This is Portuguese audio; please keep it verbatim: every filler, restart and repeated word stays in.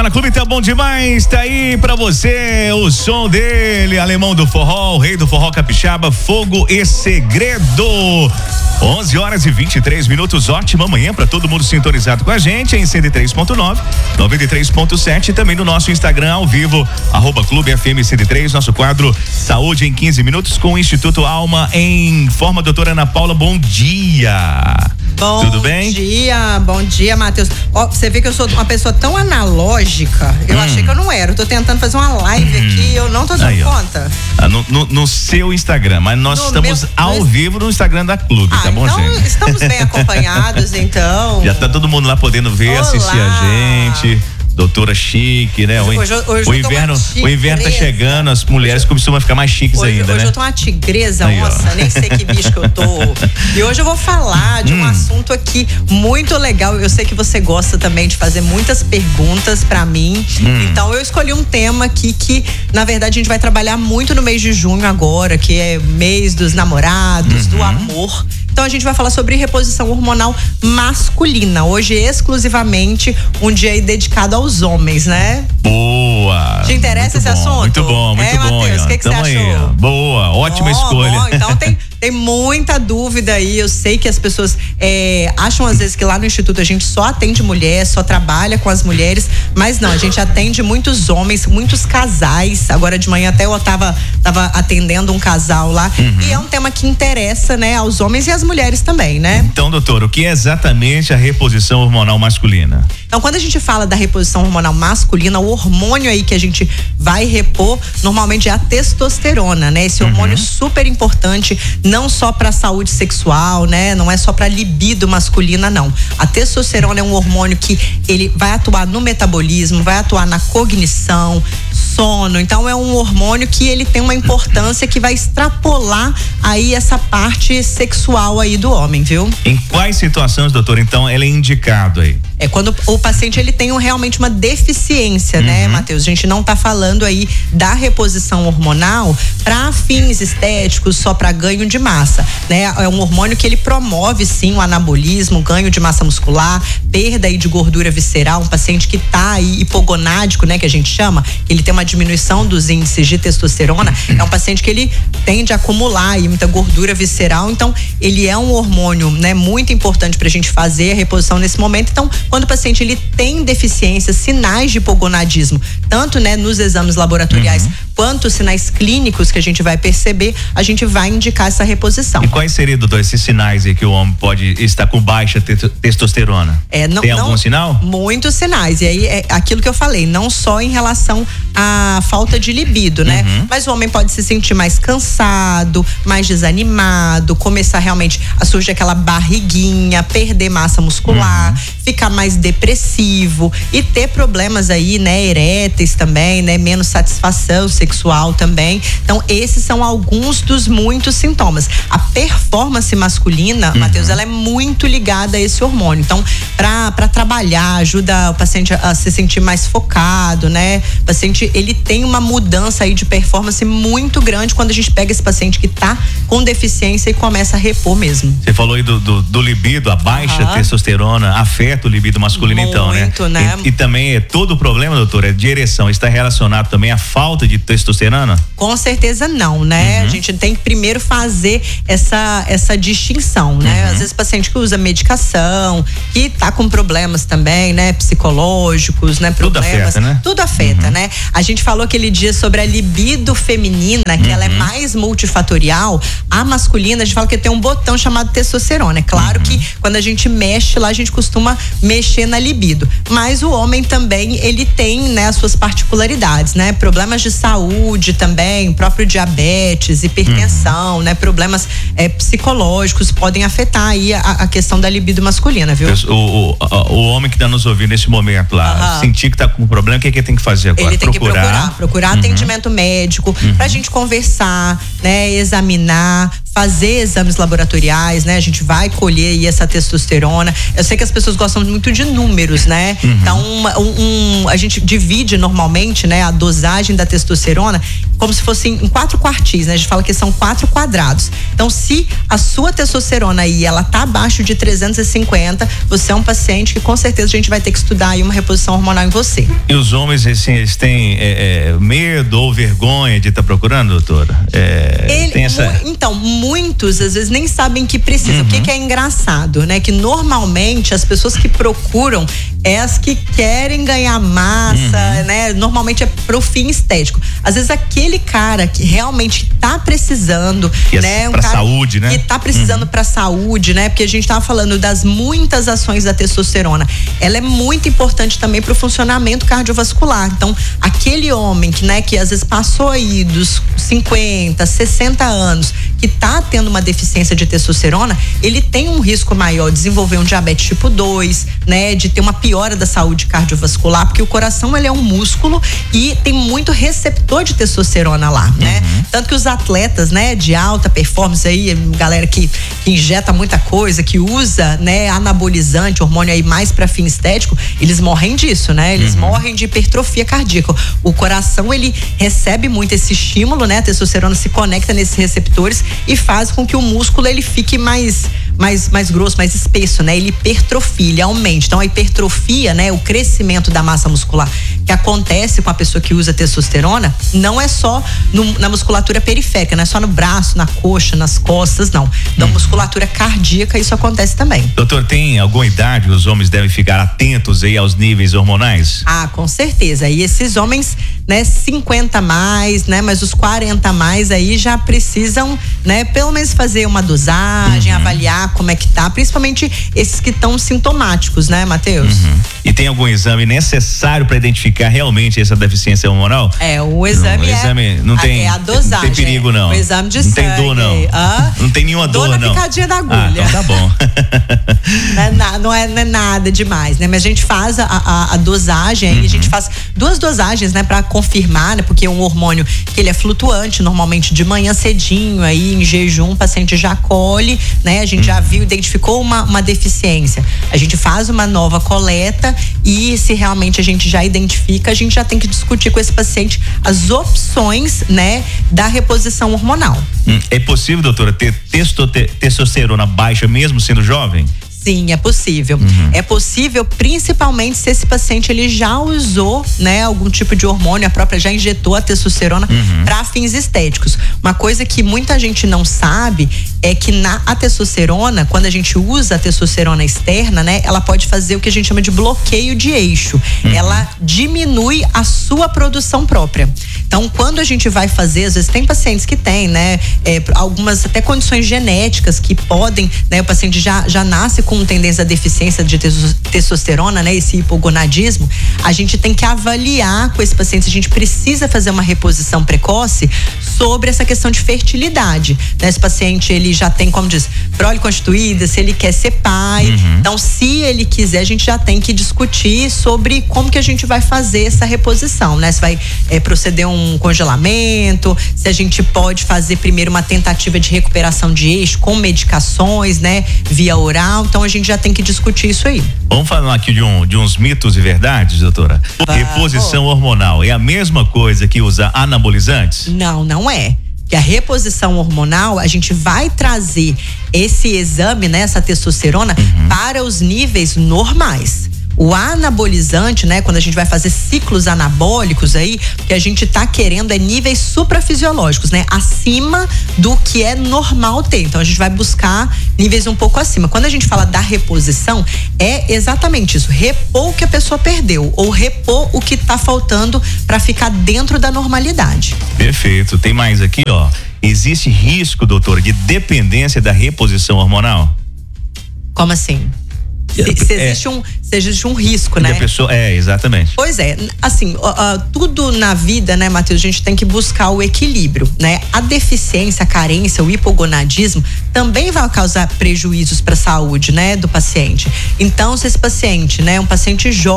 na Clube, tá bom demais, tá aí pra você o som dele, alemão do forró, o rei do forró capixaba, Fogo e Segredo. onze horas e vinte e três minutos, ótima manhã pra todo mundo sintonizado com a gente em cento e três ponto nove, noventa e três ponto sete, também no nosso Instagram ao vivo, arroba Clube F M cento e três, nosso quadro Saúde em quinze minutos com o Instituto Alma em Forma. Doutora Ana Paula, bom dia. Bom Tudo bem? dia, bom dia, Matheus. Ó, você vê que eu sou uma pessoa tão analógica, eu hum. achei que eu não era. Eu tô tentando fazer uma live hum. aqui, eu não tô dando aí, conta. Ah, no, no, no seu Instagram, mas nós no estamos meu, ao no... vivo no Instagram da Clube, ah, tá bom, então, gente? Estamos bem acompanhados, então. Já tá todo mundo lá podendo ver, Olá. assistir a gente. Doutora chique, né? Hoje, hoje, hoje o inverno, o inverno tá chegando, as mulheres costumam ficar mais chiques hoje, ainda, hoje né? Hoje eu tô uma tigresa, aí, nossa, ó. nem sei que bicho que eu tô. E hoje eu vou falar de um hum. assunto aqui muito legal. Eu sei que você gosta também de fazer muitas perguntas pra mim. Hum. Então eu escolhi um tema aqui que, na verdade, a gente vai trabalhar muito no mês de junho agora, que é mês dos namorados, uhum. do amor. Então a gente vai falar sobre reposição hormonal masculina. Hoje exclusivamente um dia aí dedicado aos homens, né? Boa! Te interessa esse bom, assunto? Muito bom, muito é, bom. Matheus, o que, que você achou? Aí, boa, ótima oh, escolha. Bom, então tem, tem muita dúvida aí. Eu sei que as pessoas é, acham às vezes que lá no Instituto a gente só atende mulher, só trabalha com as mulheres, mas não, a gente atende muitos homens, muitos casais. Agora de manhã até eu tava, tava atendendo um casal lá. Uhum. E é um tema que interessa, né, aos homens e às mulheres também, né? Então, doutor, o que é exatamente a reposição hormonal masculina? Então, quando a gente fala da reposição hormonal masculina, o hormônio aí que a gente vai repor normalmente é a testosterona, né? Esse hormônio uhum. super importante, não só para a saúde sexual, né? Não é só para libido masculina, não. A testosterona é um hormônio que ele vai atuar no metabolismo, vai atuar na cognição, sono. Então, é um hormônio que ele tem uma importância que vai extrapolar aí essa parte sexual aí do homem, viu? Em quais situações, doutor, então, ele é indicado aí? É quando o paciente ele tem um, realmente uma deficiência, uhum. né, Matheus? A gente não tá falando aí da reposição hormonal para fins estéticos, só para ganho de massa, né? É um hormônio que ele promove sim o anabolismo, ganho de massa muscular, perda aí de gordura visceral, um paciente que tá aí hipogonádico, né, que a gente chama, que ele tem uma diminuição dos índices de testosterona, é um paciente que ele tende a acumular aí muita gordura visceral, então ele é um hormônio, né, muito importante pra gente fazer a reposição nesse momento. Então, quando o paciente ele tem deficiência, sinais de hipogonadismo, tanto, né, nos exames laboratoriais, uhum. quanto sinais clínicos que a gente vai perceber, a gente vai indicar essa reposição. E quais seriam, doutor, esses sinais aí que o homem pode estar com baixa te testosterona? É, não, tem não, algum sinal? Muitos sinais. E aí é aquilo que eu falei, não só em relação à falta de libido, né? Uhum. Mas o homem pode se sentir mais cansado, mais desanimado, começar realmente a surgir aquela barriguinha, perder massa muscular, uhum. ficar mais depressivo e ter problemas aí, né, eréteis também, né, menos satisfação sexual também. Então, esses são alguns dos muitos sintomas. A performance masculina, uhum. Matheus, ela é muito ligada a esse hormônio. Então, pra, pra trabalhar, ajuda o paciente a, a se sentir mais focado, né? O paciente, ele tem uma mudança aí de performance muito grande quando a gente pega esse paciente que tá com deficiência e começa a repor mesmo. Você falou aí do, do, do libido, a baixa uhum. testosterona afeta o libido masculino, muito, então, né? Muito, né? E, e também é todo o problema, doutora, é de ereção, está relacionado também à falta de testosterona? Com certeza não, né? Uhum. A gente tem que primeiro fazer essa, essa distinção, né? Uhum. Às vezes o paciente que usa medicação, que tá com problemas também, né? Psicológicos, né? Problemas. Tudo afeta, né? Tudo afeta, uhum. né? A gente falou aquele dia sobre a libido feminina, que uhum. ela é mais multifatorial. A masculina, a gente fala que tem um botão chamado testosterona. É claro uhum. que quando a gente mexe lá, a gente costuma mexer na libido. Mas o homem também, ele tem, né, as suas particularidades, né? Problemas de saúde também, próprio diabetes, hipertensão, uhum. né? Problemas é, psicológicos podem afetar aí a, a questão da libido masculina, viu? O, o, o homem que tá nos ouvindo nesse momento lá, uhum. sentir que tá com problema, o que, que ele tem que fazer agora? Ele tem procurar. que procurar, procurar uhum. atendimento médico, uhum. pra gente conversar, né? Examinar, fazer exames laboratoriais, né? A gente vai colher aí essa testosterona. Eu sei que as pessoas gostam muito de números, né? Uhum. Então, um, um, a gente divide normalmente, né, a dosagem da testosterona como se fossem em quatro quartis, né? A gente fala que são quatro quadrados. Então, se a sua testosterona aí, ela tá abaixo de trezentos e cinquenta, você é um paciente que com certeza a gente vai ter que estudar aí uma reposição hormonal em você. E os homens, assim, eles têm é, é, medo ou vergonha de estar tá procurando, doutora? É, Ele, tem essa... mu, então, muitos às vezes nem sabem que precisa. Uhum. O que, que é engraçado, né? Que normalmente as pessoas que procuram é as que querem ganhar massa, uhum. né? Normalmente é pro fim estético. Às vezes aquele cara que realmente tá precisando, que né? É um pra cara saúde, né? Que tá precisando uhum. pra saúde, né? Porque a gente tava falando das muitas ações da testosterona. Ela é muito importante também pro funcionamento cardiovascular. Então, aquele homem que, né, que às vezes passou aí dos cinquenta, sessenta anos, que tá tendo uma deficiência de testosterona, ele tem um risco maior de desenvolver um diabetes tipo dois, né? De ter uma piora da saúde cardiovascular, porque o coração, ele é um músculo e tem muito receptor de testosterona lá, né? Uhum. Tanto que os atletas, né, de alta performance aí, galera que, que injeta muita coisa, que usa, né, anabolizante, hormônio aí mais para fim estético, eles morrem disso, né? Eles uhum. morrem de hipertrofia cardíaca. O coração, ele recebe muito esse estímulo, né? A testosterona se conecta nesses receptores e faz com que o músculo, ele fique mais mais mais grosso, mais espesso, né? Ele hipertrofia, ele aumenta. Então a hipertrofia, né, o crescimento da massa muscular que acontece com a pessoa que usa testosterona, não é só no, na musculatura periférica, não é só no braço, na coxa, nas costas, não. Na hum. musculatura cardíaca isso acontece também. Doutor, tem alguma idade que os homens devem ficar atentos aí aos níveis hormonais? Ah, com certeza. E esses homens, né, cinquenta mais, né, mas os quarenta mais aí já precisam, né, pelo menos fazer uma dosagem, uhum. avaliar como é que tá, principalmente esses que estão sintomáticos, né, Matheus? Uhum. E tem algum exame necessário para identificar realmente essa deficiência hormonal? É, o exame, não, o exame é, não tem, é a dosagem. Não tem perigo, não. O exame de não sangue. Não tem dor, não. Ah, não tem nenhuma dor, dor não. na picadinha da agulha. Ah, então tá bom. não, é na, não, é, não é nada demais, né? Mas a gente faz a, a, a dosagem aí, uhum. a gente faz duas dosagens, né, para confirmar, né? Porque é um hormônio que ele é flutuante, normalmente de manhã cedinho, aí em jejum o paciente já colhe, né? A gente uhum. já viu, identificou uma, uma deficiência. A gente faz uma nova coleta e se realmente a gente já identifica, a gente já tem que discutir com esse paciente as opções, né, da reposição hormonal. Hum, é possível, doutora, ter testosterona baixa mesmo sendo jovem? Sim, é possível. Uhum. É possível, principalmente se esse paciente ele já usou, né, algum tipo de hormônio, a própria já injetou a testosterona uhum. para fins estéticos. Uma coisa que muita gente não sabe é que na a testosterona, quando a gente usa a testosterona externa, né, ela pode fazer o que a gente chama de bloqueio de eixo. Uhum. Ela diminui a sua produção própria. Então, quando a gente vai fazer, às vezes tem pacientes que têm, né, é, algumas até condições genéticas que podem, né, o paciente já, já nasce com tendência à deficiência de testosterona, né, esse hipogonadismo. A gente tem que avaliar com esse paciente, a gente precisa fazer uma reposição precoce sobre essa questão de fertilidade, né? Esse paciente, ele já tem, como diz, prole constituída, se ele quer ser pai. Uhum. Então, se ele quiser, a gente já tem que discutir sobre como que a gente vai fazer essa reposição, né? Se vai é, proceder um congelamento, se a gente pode fazer primeiro uma tentativa de recuperação de eixo com medicações, né, via oral. Então, a gente já tem que discutir isso aí. Vamos falar aqui de, um, de uns mitos e verdades, doutora? Vamos. Reposição hormonal é a mesma coisa que usar anabolizantes? Não, não é. Que a reposição hormonal, a gente vai trazer esse exame, né, essa testosterona, uhum. para os níveis normais. O anabolizante, né, quando a gente vai fazer ciclos anabólicos aí, o que a gente tá querendo é níveis suprafisiológicos, né, acima do que é normal ter. Então a gente vai buscar níveis um pouco acima. Quando a gente fala da reposição, é exatamente isso, repor o que a pessoa perdeu ou repor o que tá faltando para ficar dentro da normalidade. Perfeito. Tem mais aqui, ó. Existe risco, doutor, de dependência da reposição hormonal? Como assim? Se, se, existe é, um, se existe um risco, né? A pessoa, é, exatamente. Pois é, assim, uh, uh, tudo na vida, né, Matheus, a gente tem que buscar o equilíbrio, né? A deficiência, a carência, o hipogonadismo também vai causar prejuízos para a saúde, né, do paciente. Então, se esse paciente, né, um paciente jovem,